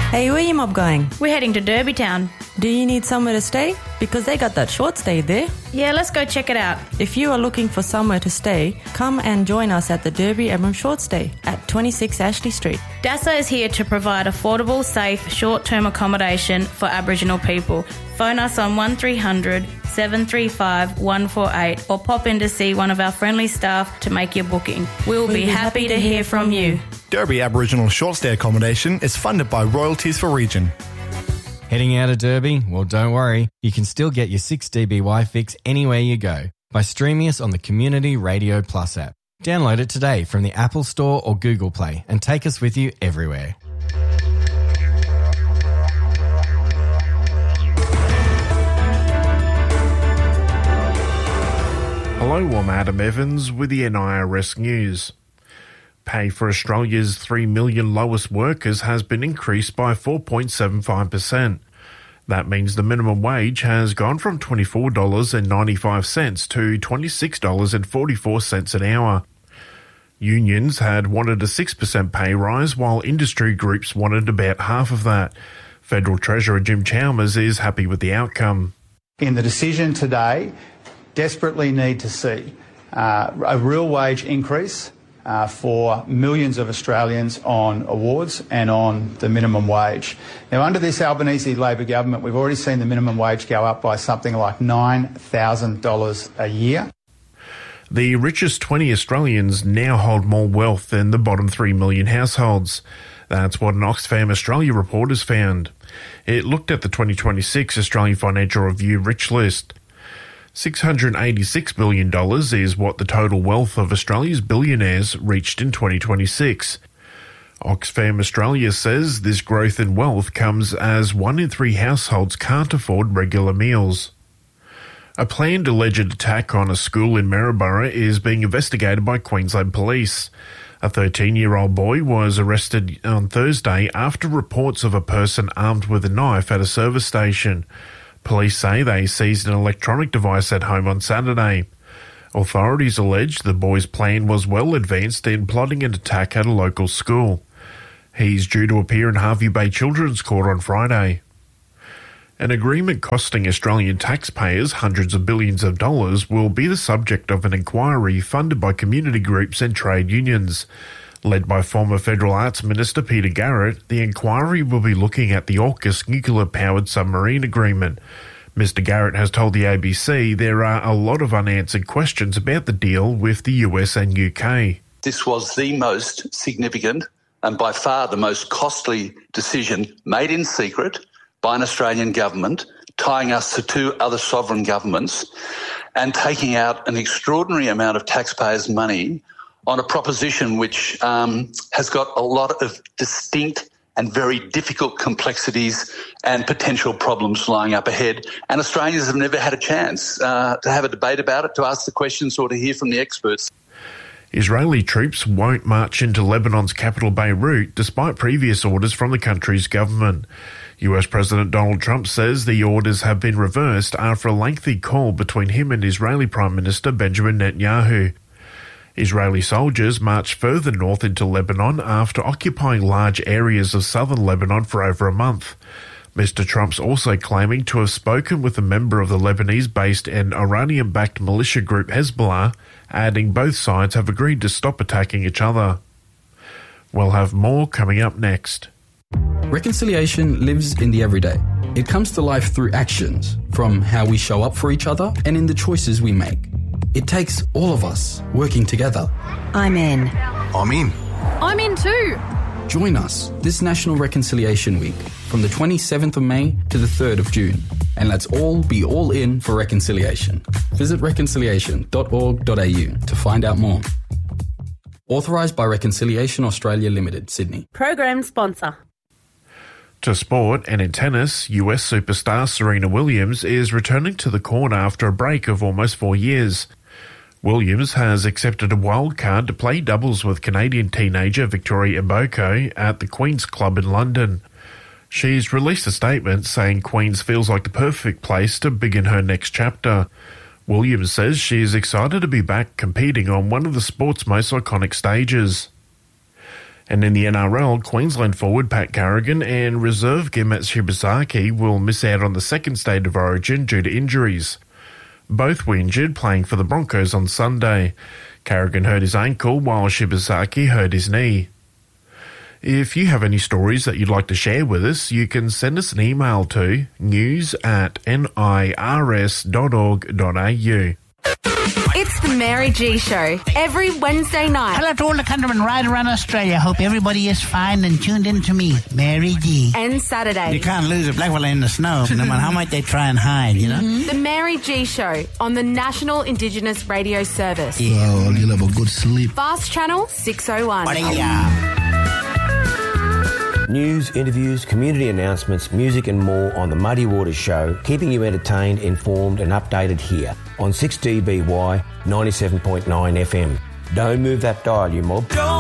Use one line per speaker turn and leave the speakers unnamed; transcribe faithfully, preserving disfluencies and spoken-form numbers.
Hey, where you mob going?
We're heading to Derby Town.
Do you need somewhere to stay? Because they got that short stay there.
Yeah, let's go check it out.
If you are looking for somewhere to stay, come and join us at the Derby Emblem Short Stay at twenty-six Ashley Street.
DASA is here to provide affordable, safe, short-term accommodation for Aboriginal people. Phone us on one three hundred, seven three five, one four eight or pop in to see one of our friendly staff to make your booking. We'll, we'll be, be happy, happy to hear from you.
Derby Aboriginal Short Stay Accommodation is funded by Royalties for Region.
Heading out of Derby? Well, don't worry. You can still get your six D B Y fix anywhere you go by streaming us on the Community Radio Plus app. Download it today from the Apple Store or Google Play and take us with you everywhere.
Hello, I'm Adam Evans with the N I R S News. Pay for Australia's three million lowest workers has been increased by four point seven five percent. That means the minimum wage has gone from twenty-four dollars and ninety-five cents to twenty-six dollars and forty-four cents an hour. Unions had wanted a six percent pay rise, while industry groups wanted about half of that. Federal Treasurer Jim Chalmers is happy with the outcome.
In the decision today, desperately need to see uh, a real wage increase Uh, for millions of Australians on awards and on the minimum wage. Now, under this Albanese Labor government, we've already seen the minimum wage go up by something like nine thousand dollars a year.
The richest twenty Australians now hold more wealth than the bottom three million households. That's what an Oxfam Australia report has found. It looked at the twenty twenty-six Australian Financial Review Rich List. six hundred eighty-six billion dollars is what the total wealth of Australia's billionaires reached in twenty twenty-six. Oxfam Australia says this growth in wealth comes as one in three households can't afford regular meals. A planned alleged attack on a school in Maryborough is being investigated by Queensland Police. A thirteen-year-old boy was arrested on Thursday after reports of a person armed with a knife at a service station. Police say they seized an electronic device at home on Saturday. Authorities allege the boy's plan was well advanced in plotting an attack at a local school. He's due to appear in Harvey Bay Children's Court on Friday. An agreement costing Australian taxpayers hundreds of billions of dollars will be the subject of an inquiry funded by community groups and trade unions. Led by former Federal Arts Minister Peter Garrett, the inquiry will be looking at the AUKUS nuclear-powered submarine agreement. Mister Garrett has told the A B C there are a lot of unanswered questions about the deal with the U S and U K.
This was the most significant and by far the most costly decision made in secret by an Australian government, tying us to two other sovereign governments and taking out an extraordinary amount of taxpayers' money on a proposition which um, has got a lot of distinct and very difficult complexities and potential problems lying up ahead. And Australians have never had a chance uh, to have a debate about it, to ask the questions or to hear from the experts.
Israeli troops won't march into Lebanon's capital Beirut despite previous orders from the country's government. U S President Donald Trump says the orders have been reversed after a lengthy call between him and Israeli Prime Minister Benjamin Netanyahu. Israeli soldiers marched further north into Lebanon after occupying large areas of southern Lebanon for over a month. Mister Trump's also claiming to have spoken with a member of the Lebanese-based and Iranian-backed militia group Hezbollah, adding both sides have agreed to stop attacking each other. We'll have more coming up next.
Reconciliation lives in the everyday. It comes to life through actions, from how we show up for each other and in the choices we make. It takes all of us working together.
I'm in.
I'm in.
I'm in too.
Join us this National Reconciliation Week from the twenty-seventh of May to the third of June. And let's all be all in for reconciliation. Visit reconciliation dot org dot a u to find out more. Authorised by Reconciliation Australia Limited, Sydney.
Program sponsor.
To sport, and in tennis, U S superstar Serena Williams is returning to the court after a break of almost four years. Williams has accepted a wild card to play doubles with Canadian teenager Victoria Mboko at the Queen's Club in London. She's released a statement saying Queen's feels like the perfect place to begin her next chapter. Williams says she is excited to be back competing on one of the sport's most iconic stages. And in the N R L, Queensland forward Pat Carrigan and reserve Gemet Shibasaki will miss out on the second state of origin due to injuries. Both were injured playing for the Broncos on Sunday. Carrigan hurt his ankle while Shibasaki hurt his knee. If you have any stories that you'd like to share with us, you can send us an email to news at nirs dot org dot a u.
It's the Mary G Show, every Wednesday night.
Hello to all the countrymen right around Australia. Hope everybody is fine and tuned in to me, Mary G.
And Saturday.
You can't lose a black fella in the snow, no matter how much they try and hide, you know?
Mm-hmm. The Mary G Show on the National Indigenous Radio Service.
Yeah, you'll have a good sleep.
Fast Channel six oh one.
News, interviews, community announcements, music and more on The Muddy Waters Show, keeping you entertained, informed and updated here on six D B Y ninety-seven point nine F M. Don't move that dial, you mob.